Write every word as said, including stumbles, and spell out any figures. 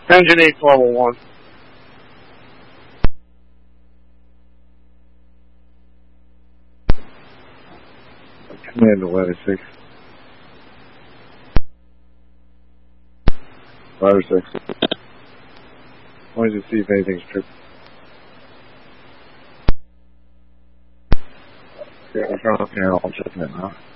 Engine eight level one. Command Atlanta six. Five or six. I wanted to see if anything's tripped. Yeah, I'm trying to, yeah, I'll check that now.